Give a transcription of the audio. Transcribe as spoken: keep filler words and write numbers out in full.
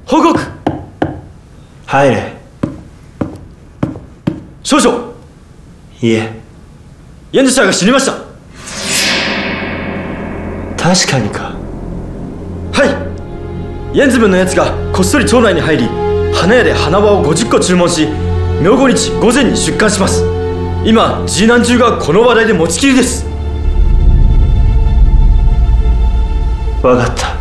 報告。 入れ。 少々。 いえ。 ヤンジャシャが死にました。 確かにか。 はい。ヤンズ分のやつがこっそり町内に入り、花屋で花輪をごじゅっこ注文し、明後日午前に出棺します。今、ジーナン中がこの話題で持ちきりです。 わかった。